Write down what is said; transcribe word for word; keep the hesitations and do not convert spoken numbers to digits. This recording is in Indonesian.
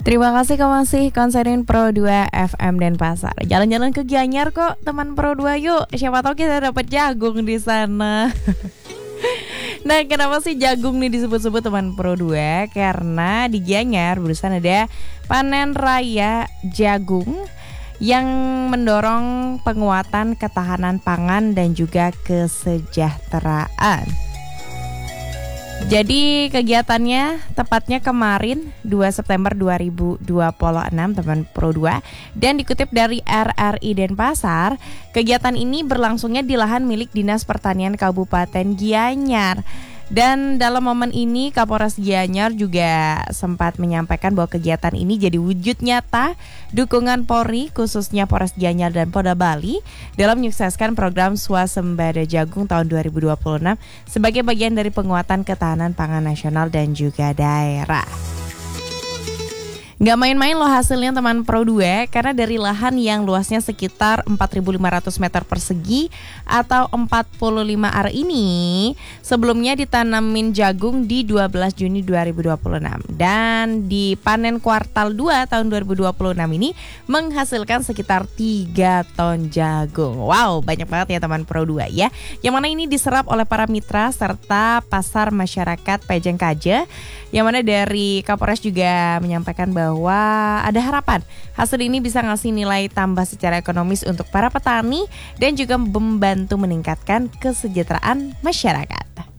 Terima kasih kau masih konserin Pro dua F M Denpasar. Jalan-jalan ke Gianyar kok teman Pro dua yuk. Siapa tahu kita dapat jagung di sana. Nah, kenapa sih jagung nih disebut-sebut teman Pro dua? Karena di Gianyar barusan ada panen raya jagung yang mendorong penguatan ketahanan pangan dan juga kesejahteraan. Jadi kegiatannya tepatnya kemarin dua September dua ribu dua puluh enam teman Pro dua, dan dikutip dari R R I Denpasar, kegiatan ini berlangsungnya di lahan milik Dinas Pertanian Kabupaten Gianyar. Dan dalam momen ini Kapolres Gianyar juga sempat menyampaikan bahwa kegiatan ini jadi wujud nyata dukungan Polri, khususnya Polres Gianyar dan Polda Bali dalam menyukseskan program Swasembada Jagung tahun dua ribu dua puluh enam sebagai bagian dari penguatan ketahanan pangan nasional dan juga daerah. Gak main-main loh hasilnya teman Pro dua, karena dari lahan yang luasnya sekitar empat ribu lima ratus meter persegi atau empat puluh lima ar ini sebelumnya ditanamin jagung di dua belas Juni dua ribu dua puluh enam, dan di panen kuartal dua tahun dua ribu dua puluh enam ini menghasilkan sekitar tiga ton jagung. Wow, banyak banget ya teman Pro dua ya, yang mana ini diserap oleh para mitra serta pasar masyarakat Pejeng Kaje, yang mana dari Kapolres juga menyampaikan bahwa bahwa ada harapan hasil ini bisa ngasih nilai tambah secara ekonomis untuk para petani dan juga membantu meningkatkan kesejahteraan masyarakat.